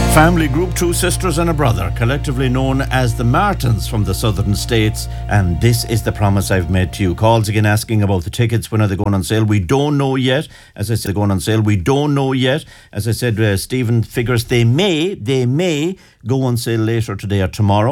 Family group, two sisters and a brother, collectively known as the Martins from the southern states, and this is the promise I've made to you. Calls again asking about the tickets. When are they going on sale? We don't know yet. As I said, going on sale. We don't know yet. As I said, Stephen figures they may go on sale later today or tomorrow.